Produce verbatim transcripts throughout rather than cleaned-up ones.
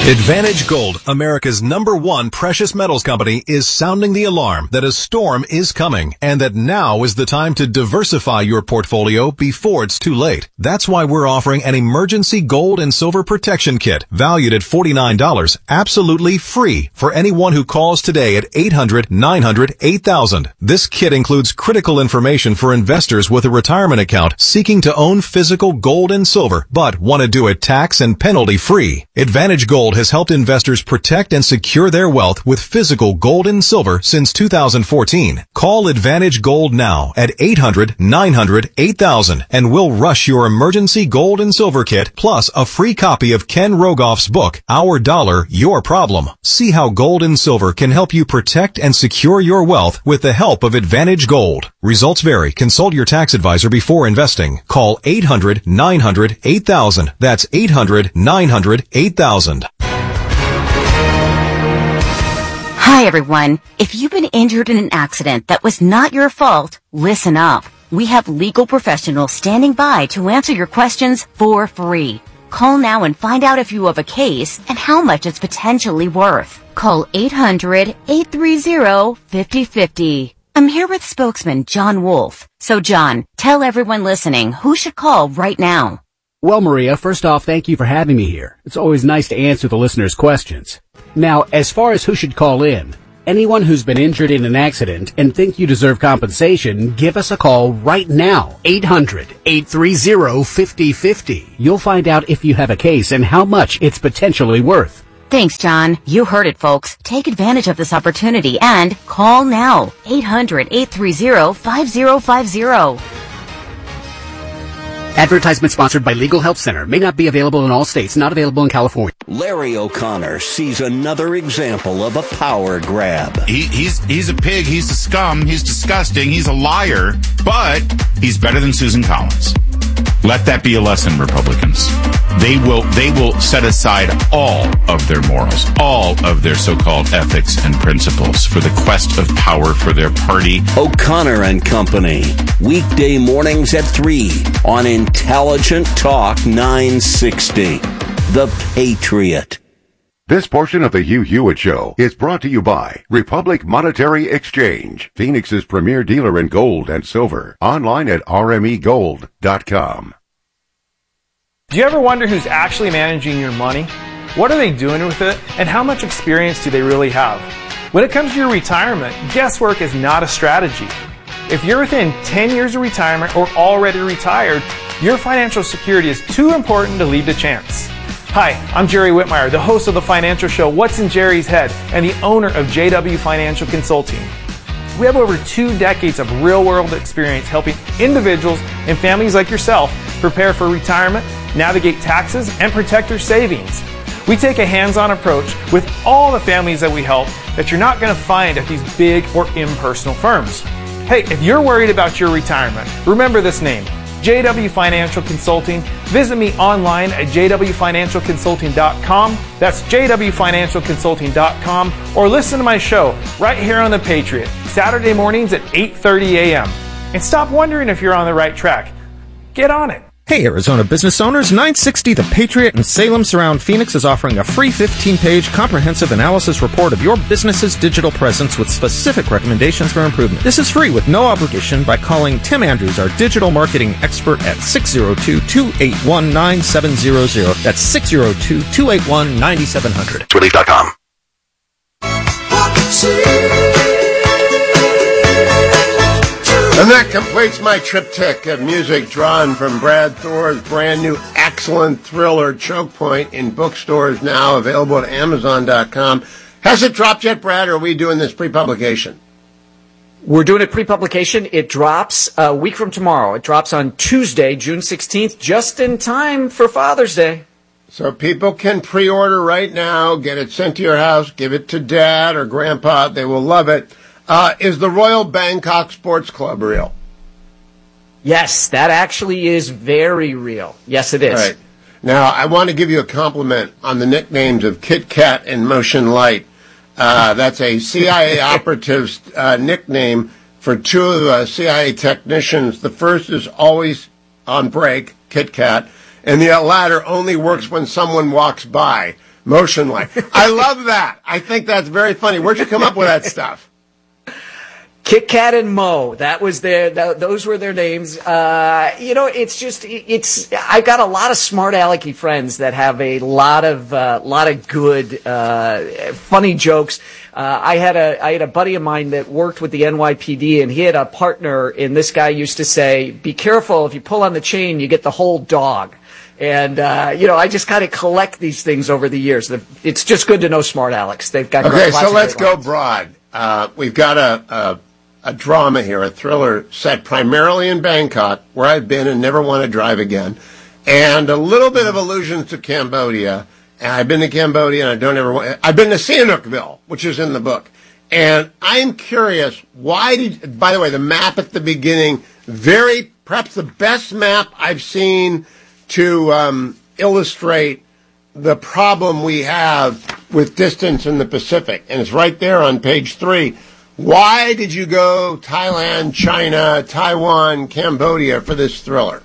Advantage Gold, America's number one precious metals company, is sounding the alarm that a storm is coming and that now is the time to diversify your portfolio before it's too late. That's why we're offering an emergency gold and silver protection kit valued at forty-nine dollars, absolutely free for anyone who calls today at eight hundred, nine hundred, eight thousand. This kit includes critical information for investors with a retirement account seeking to own physical gold and silver but want to do it tax and penalty free. Advantage Gold has helped investors protect and secure their wealth with physical gold and silver since two thousand fourteen. Call Advantage Gold now at eight hundred, nine hundred, eight thousand and we'll rush your emergency gold and silver kit plus a free copy of Ken Rogoff's book, Our Dollar, Your Problem. See how gold and silver can help you protect and secure your wealth with the help of Advantage Gold. Results vary. Consult your tax advisor before investing. Call eight hundred, nine hundred, eight thousand. That's eight hundred, nine hundred, eight thousand. Hi, everyone. If you've been injured in an accident that was not your fault, listen up. We have legal professionals standing by to answer your questions for free. Call now and find out if you have a case and how much it's potentially worth. Call eight hundred, eight three zero, five zero five zero. I'm here with spokesman John Wolf. So, John, tell everyone listening who should call right now. Well, Maria, first off, thank you for having me here. It's always nice to answer the listeners' questions. Now, as far as who should call in, anyone who's been injured in an accident and think you deserve compensation, give us a call right now. eight hundred, eight three zero, five zero five zero. You'll find out if you have a case and how much it's potentially worth. Thanks, John. You heard it, folks. Take advantage of this opportunity and call now. eight hundred, eight three zero, five zero five zero. Advertisement sponsored by Legal Help Center. May not be available in all states. Not available in California. Larry O'Connor sees another example of a power grab. He, he's he's a pig. He's a scum. He's disgusting. He's a liar. But he's better than Susan Collins. Let that be a lesson, Republicans. They will they will set aside all of their morals, all of their so-called ethics and principles for the quest of power for their party. O'Connor and Company, weekday mornings at three on Intelligent Talk nine sixty. The Patriot. This portion of the Hugh Hewitt Show is brought to you by Republic Monetary Exchange, Phoenix's premier dealer in gold and silver. Online at r m e gold dot com. Do you ever wonder who's actually managing your money? What are they doing with it? And how much experience do they really have? When it comes to your retirement, guesswork is not a strategy. If you're within ten years of retirement or already retired, your financial security is too important to leave to chance. Hi, I'm Jerry Whitmire, the host of the financial show What's in Jerry's Head and the owner of J W Financial Consulting. We have over two decades of real-world experience helping individuals and families like yourself prepare for retirement, navigate taxes, and protect their savings. We take a hands-on approach with all the families that we help that you're not going to find at these big or impersonal firms. Hey, if you're worried about your retirement, remember this name, J W Financial Consulting. Visit me online at j w financial consulting dot com. That's j w financial consulting dot com. Or listen to my show right here on The Patriot, Saturday mornings at eight thirty a.m. And stop wondering if you're on the right track. Get on it. Hey, Arizona business owners, nine sixty The Patriot and Salem Surround Phoenix is offering a free fifteen-page comprehensive analysis report of your business's digital presence with specific recommendations for improvement. This is free with no obligation by calling Tim Andrews, our digital marketing expert, at six oh two, two eight one, nine seven zero zero. That's six oh two, two eight one, nine seven zero zero. Twilly dot com. And that completes my triptych of music drawn from Brad Thor's brand new excellent thriller, Choke Point, in bookstores now, available at amazon dot com. Has it dropped yet, Brad, or are we doing this pre-publication? We're doing it pre-publication. It drops a week from tomorrow. It drops on Tuesday, June sixteenth, just in time for Father's Day. So people can pre-order right now, get it sent to your house, give it to Dad or Grandpa. They will love it. Uh, is the Royal Bangkok Sports Club real? Yes, that actually is very real. Yes, it is. All right. Now, I want to give you a compliment on the nicknames of Kit Kat and Motion Light. Uh, that's a C I A operative's uh, nickname for two of the C I A technicians. The first is always on break, Kit Kat, and the latter only works when someone walks by. Motion light. I love that. I think that's very funny. Where'd you come up with that stuff? Kit Kat and Mo, that was their, th- those were their names. Uh, you know, it's just, it's, I've got a lot of smart alecky friends that have a lot of, uh, lot of good, uh, funny jokes. Uh, I had a, I had a buddy of mine that worked with the N Y P D, and he had a partner, and this guy used to say, be careful, if you pull on the chain, you get the whole dog. And, uh, you know, I just kind of collect these things over the years. It's just good to know smart Alex. They've got Okay, lots so of let's great go lines. broad. Uh, we've got a, a a drama here, a thriller set primarily in Bangkok, where I've been and never want to drive again, and a little bit of allusions to Cambodia. And I've been to Cambodia, and I don't ever want. I've been to Sihanoukville, which is in the book, and I'm curious, why did? By the way, the map at the beginning, very perhaps the best map I've seen to um, illustrate the problem we have with distance in the Pacific, and it's right there on page three. Why did you go Thailand, China, Taiwan, Cambodia for this thriller?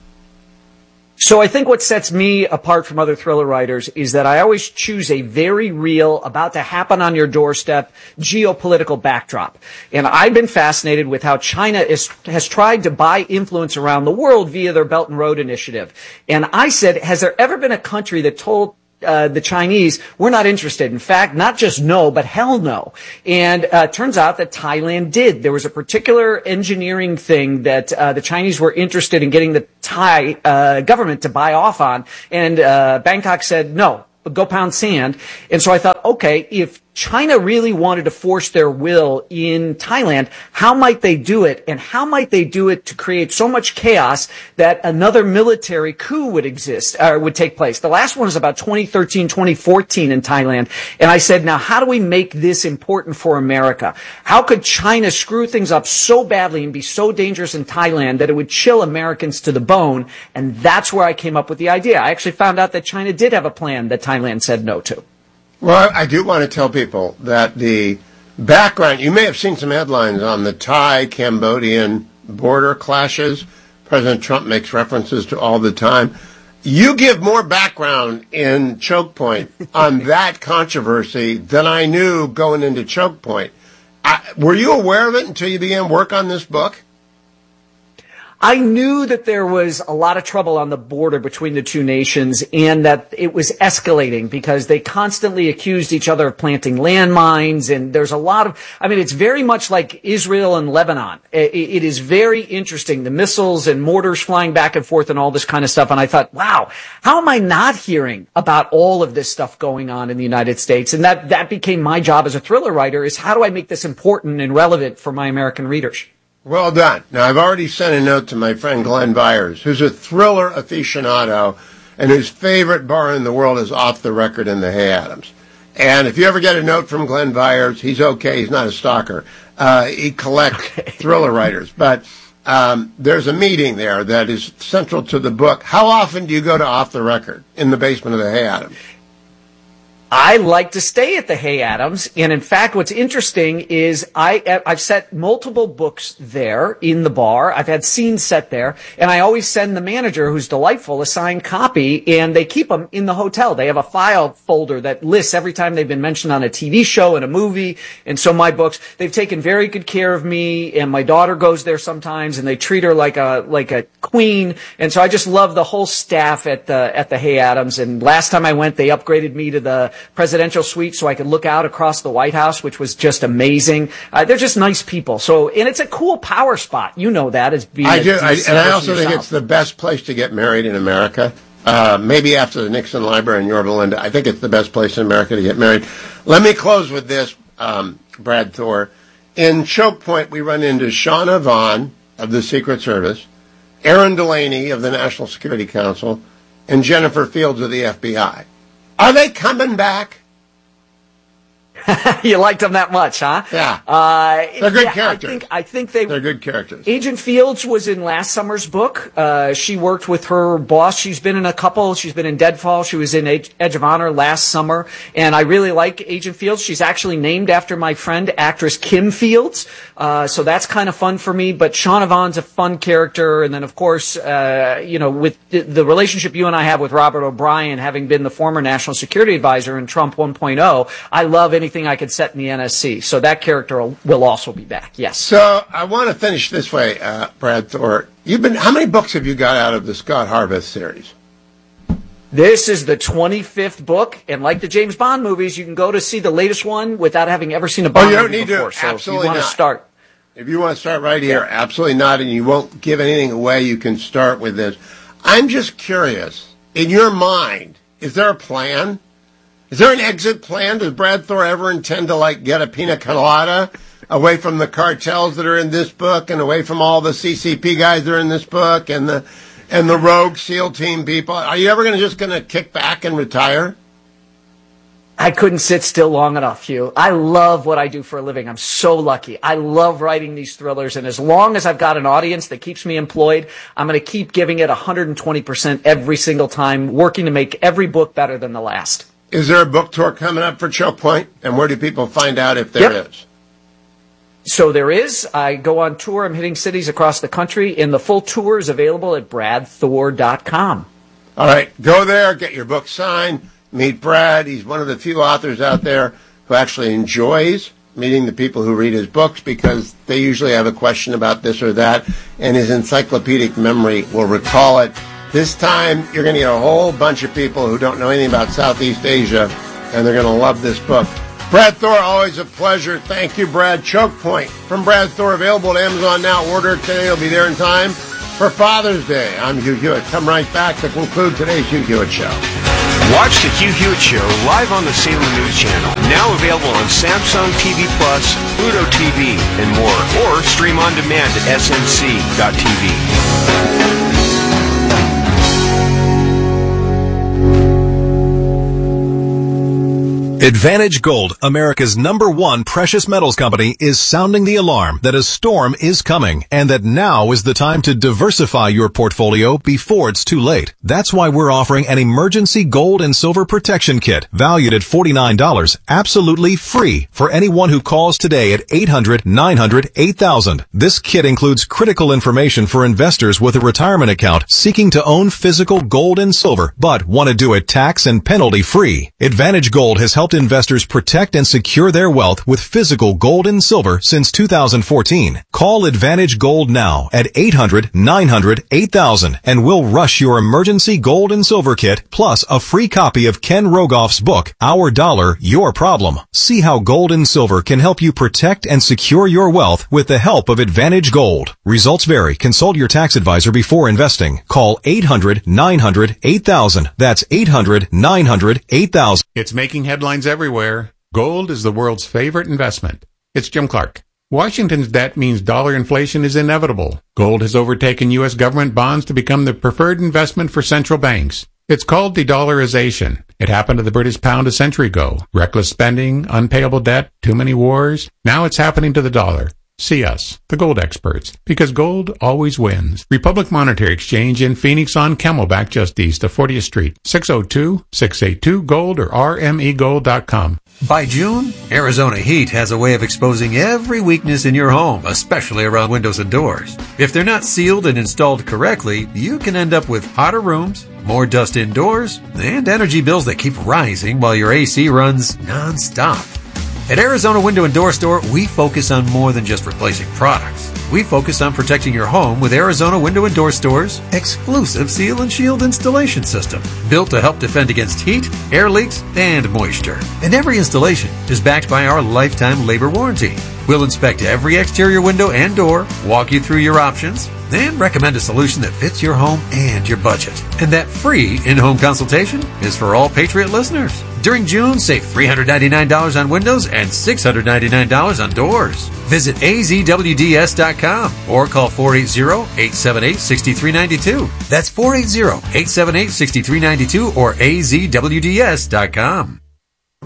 So I think what sets me apart from other thriller writers is that I always choose a very real, about to happen on your doorstep, geopolitical backdrop. And I've been fascinated with how China is, has tried to buy influence around the world via their Belt and Road Initiative. And I said, has there ever been a country that told Uh, the Chinese, we're not interested. In fact, not just no, but hell no. And uh, turns out that Thailand did. There was a particular engineering thing that uh, the Chinese were interested in getting the Thai uh, government to buy off on, and uh, Bangkok said no, go pound sand. And so I thought, okay, if China really wanted to force their will in Thailand, how might they do it? And how might they do it to create so much chaos that another military coup would exist, or would take place? The last one was about twenty thirteen, twenty fourteen in Thailand. And I said, now how do we make this important for America? How could China screw things up so badly and be so dangerous in Thailand that it would chill Americans to the bone? And that's where I came up with the idea. I actually found out that China did have a plan that Thailand said no to. Well, I do want to tell people that the background, you may have seen some headlines on the Thai-Cambodian border clashes. President Trump makes references to all the time. You give more background in Choke Point on that controversy than I knew going into Choke Point. I, were you aware of it until you began work on this book? I knew that there was a lot of trouble on the border between the two nations, and that it was escalating because they constantly accused each other of planting landmines. And there's a lot of, I mean, it's very much like Israel and Lebanon. It, it is very interesting, the missiles and mortars flying back and forth and all this kind of stuff. And I thought, wow, how am I not hearing about all of this stuff going on in the United States? And that, that became my job as a thriller writer, is how do I make this important and relevant for my American readers? Well done. Now, I've already sent a note to my friend Glenn Byers, who's a thriller aficionado and whose favorite bar in the world is Off the Record in the Hay Adams. And if you ever get a note from Glenn Byers, he's okay. He's not a stalker. Uh, he collects thriller writers. But um, there's a meeting there that is central to the book. How often do you go to Off the Record in the basement of the Hay Adams? I like to stay at the Hay Adams, and in fact, what's interesting is I, I've set multiple books there in the bar. I've had scenes set there, and I always send the manager, who's delightful, a signed copy, and they keep them in the hotel. They have a file folder that lists every time they've been mentioned on a T V show and a movie, and so my books, they've taken very good care of me, and my daughter goes there sometimes, and they treat her like a like a queen, and so I just love the whole staff at the at the Hay Adams. And last time I went, they upgraded me to the presidential suite so I could look out across the White House, which was just amazing. Uh, they're just nice people. So, and it's a cool power spot. You know that as being I a do, I, and I also yourself. think it's the best place to get married in America. Uh, maybe after the Nixon Library in Yorba Linda, I think it's the best place in America to get married. Let me close with this, um, Brad Thor. In Choke Point, we run into Shauna Vaughn of the Secret Service, Aaron Delaney of the National Security Council, and Jennifer Fields of the F B I. Are they coming back? You liked them that much, huh? Yeah. Uh, They're good yeah, characters. I think, I think they, They're good characters. Agent Fields was in last summer's book. Uh, she worked with her boss. She's been in a couple. She's been in Deadfall. She was in Edge, Edge of Honor last summer. And I really like Agent Fields. She's actually named after my friend, actress Kim Fields. Uh, so that's kind of fun for me. But Sean Yvonne's a fun character. And then, of course, uh, you know, with the, the relationship you and I have with Robert O'Brien, having been the former national security advisor in Trump one point oh, I love anything I could set in the N S C. So that character will, will also be back. Yes. So I want to finish this way, uh, Brad Thor. You've been, how many books have you got out of the Scott Harvest series? This is the twenty-fifth book, and like the James Bond movies, you can go to see the latest one without having ever seen a Bond oh, you don't movie need before. To, so absolutely if you want not. to start. If you want to start right here, yeah. Absolutely not, and you won't give anything away, you can start with this. I'm just curious, in your mind, is there a plan? Is there an exit plan? Does Brad Thor ever intend to, like, get a pina colada away from the cartels that are in this book and away from all the C C P guys that are in this book and the and the rogue SEAL team people? Are you ever going to just going to kick back and retire? I couldn't sit still long enough, Hugh. I love what I do for a living. I'm so lucky. I love writing these thrillers, and as long as I've got an audience that keeps me employed, I'm going to keep giving it one hundred twenty percent every single time, working to make every book better than the last. Is there a book tour coming up for Choke Point? And where do people find out if there yep. is? So there is. I go on tour. I'm hitting cities across the country, and the full tour is available at brad thor dot com. All right. Go there, get your book signed, meet Brad. He's one of the few authors out there who actually enjoys meeting the people who read his books because they usually have a question about this or that, and his encyclopedic memory will recall it. This time, you're going to get a whole bunch of people who don't know anything about Southeast Asia, and they're going to love this book. Brad Thor, always a pleasure. Thank you, Brad. Choke Point from Brad Thor, available at Amazon now. Order it today. It'll be there in time for Father's Day. I'm Hugh Hewitt. Come right back to conclude today's Hugh Hewitt Show. Watch the Hugh Hewitt Show live on the Salem News Channel. Now available on Samsung T V Plus, Pluto T V, and more. Or stream on demand at S N C dot T V. Advantage Gold, America's number one precious metals company, is sounding the alarm that a storm is coming and that now is the time to diversify your portfolio before it's too late. That's why we're offering an emergency gold and silver protection kit valued at forty-nine dollars, absolutely free for anyone who calls today at eight hundred, nine hundred, eight thousand. This kit includes critical information for investors with a retirement account seeking to own physical gold and silver but want to do it tax and penalty free. Advantage Gold has helped investors protect and secure their wealth with physical gold and silver since two thousand fourteen. Call Advantage Gold now at eight hundred, nine hundred, eight thousand and we'll rush your emergency gold and silver kit plus a free copy of Ken Rogoff's book, Our Dollar, Your Problem. See how gold and silver can help you protect and secure your wealth with the help of Advantage Gold. Results vary. Consult your tax advisor before investing. Call eight hundred, nine hundred, eight thousand. That's eight hundred, nine hundred, eight thousand. It's making headlines everywhere. Gold is the world's favorite investment. It's Jim Clark. Washington's debt means dollar inflation is inevitable. Gold has overtaken U S government bonds to become the preferred investment for central banks. It's called de-dollarization. It happened to the British pound a century ago. Reckless spending, unpayable debt, too many wars. Now it's happening to the dollar. See us, the gold experts, because gold always wins. Republic Monetary Exchange in Phoenix on Camelback, just east of fortieth Street. six oh two, six eight two, gold or r m e gold dot com. By June, Arizona Heat has a way of exposing every weakness in your home, especially around windows and doors. If they're not sealed and installed correctly, you can end up with hotter rooms, more dust indoors, and energy bills that keep rising while your A C runs non-stop. At Arizona Window and Door Store, we focus on more than just replacing products. We focus on protecting your home with Arizona Window and Door Store's exclusive Seal and Shield installation system, built to help defend against heat, air leaks, and moisture. And every installation is backed by our lifetime labor warranty. We'll inspect every exterior window and door, walk you through your options, and recommend a solution that fits your home and your budget. And that free in-home consultation is for all Patriot listeners. During June, save three hundred ninety-nine dollars on windows and six hundred ninety-nine dollars on doors. Visit a z w d s dot com or call four eight zero, eight seven eight, six three nine two. That's four eight zero, eight seven eight, six three nine two or a z w d s dot com.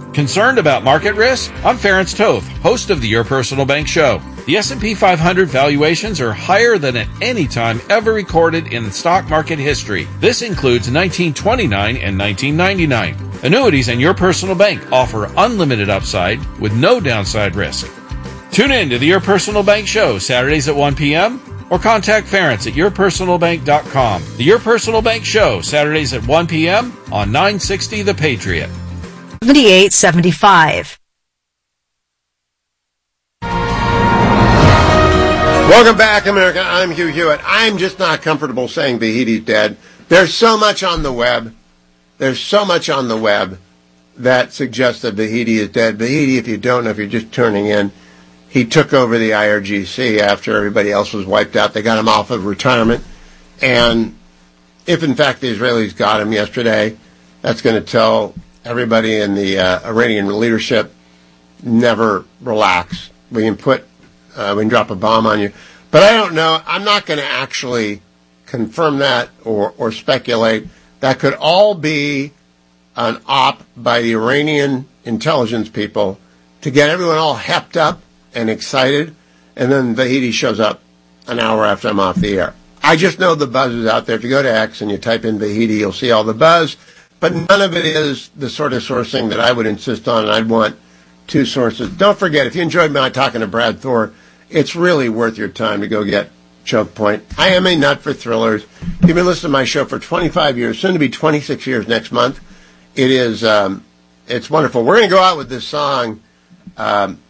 Concerned about market risk? I'm Ferenc Toth, host of the Your Personal Bank Show. The S and P five hundred valuations are higher than at any time ever recorded in stock market history. This includes nineteen twenty-nine and nineteen ninety-nine. Annuities and Your Personal Bank offer unlimited upside with no downside risk. Tune in to the Your Personal Bank Show Saturdays at one p.m. or contact Ferenc at your personal bank dot com. The Your Personal Bank Show Saturdays at one p.m. on nine sixty The Patriot. seventy-eight seventy-five. Welcome back, America. I'm Hugh Hewitt. I'm just not comfortable saying Vahedi's dead. There's so much on the web. There's so much on the web that suggests that Vahedi is dead. Vahedi, if you don't know, if you're just tuning in, he took over the I R G C after everybody else was wiped out. They got him off of retirement. And if, in fact, the Israelis got him yesterday, that's going to tell everybody in the uh, Iranian leadership, never relax. We can put, uh, we can drop a bomb on you. But I don't know. I'm not going to actually confirm that or, or speculate. That could all be an op by the Iranian intelligence people to get everyone all hepped up and excited, and then Vahedi shows up an hour after I'm off the air. I just know the buzz is out there. If you go to X and you type in Vahedi, you'll see all the buzz, but none of it is the sort of sourcing that I would insist on, and I'd want two sources. Don't forget, if you enjoyed my talking to Brad Thor, it's really worth your time to go get Choke Point. I am a nut for thrillers. You've been listening to my show for twenty-five years, soon to be twenty-six years next month. It is, um, it's wonderful. We're going to go out with this song, um,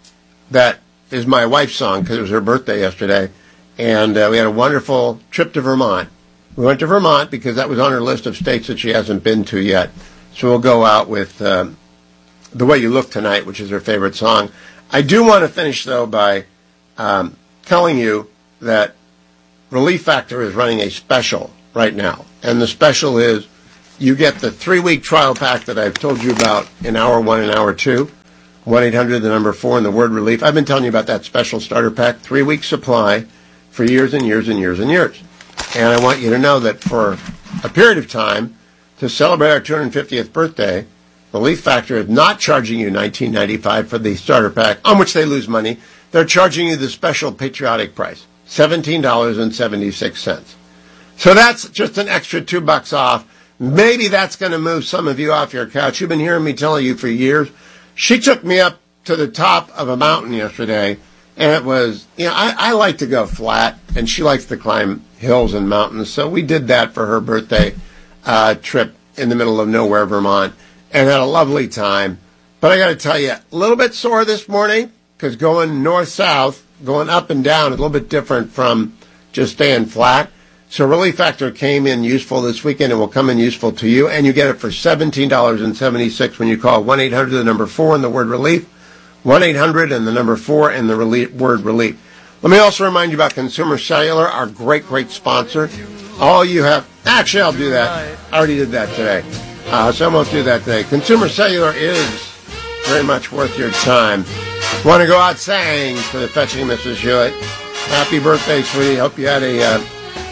that is my wife's song because it was her birthday yesterday, and uh, we had a wonderful trip to Vermont. We went to Vermont because that was on her list of states that she hasn't been to yet. So we'll go out with um, The Way You Look Tonight, which is her favorite song. I do want to finish, though, by um, telling you that Relief Factor is running a special right now, and the special is you get the three-week trial pack that I've told you about in hour one and hour two. one eight hundred, the number four, and the word relief. I've been telling you about that special starter pack, three-week supply for years and years and years and years. And I want you to know that for a period of time, to celebrate our two hundred fiftieth birthday, Relief Factor is not charging you nineteen ninety-five dollars for the starter pack, on which they lose money. They're charging you the special patriotic price, seventeen dollars and seventy-six cents. So that's just an extra two bucks off. Maybe that's going to move some of you off your couch. You've been hearing me telling you for years. She took me up to the top of a mountain yesterday, and it was, you know, I, I like to go flat, and she likes to climb hills and mountains, so we did that for her birthday uh, trip in the middle of nowhere, Vermont, and had a lovely time. But I got to tell you, a little bit sore this morning, because going north-south, going up and down, is a little bit different from just staying flat. So Relief Factor came in useful this weekend and will come in useful to you, and you get it for seventeen dollars and seventy-six cents when you call one eight hundred, the number four, and the word relief, one eight hundred, and the number four, and the relief, word relief. Let me also remind you about Consumer Cellular, our great, great sponsor. All you have, actually, I'll do that. I already did that today, uh, so I won't do that today. Consumer Cellular is very much worth your time. Want to go out saying to the fetching Missus Hewitt, happy birthday, sweetie. Hope you had a... Uh,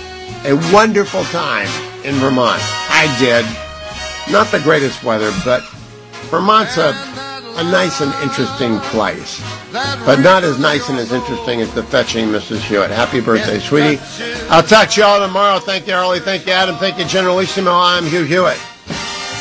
A wonderful time in Vermont. I did. Not the greatest weather, but Vermont's a, a nice and interesting place. But not as nice and as interesting as the fetching Missus Hewitt. Happy birthday, sweetie. I'll talk to you all tomorrow. Thank you, Harley. Thank you, Adam. Thank you, Generalissimo. I'm Hugh Hewitt.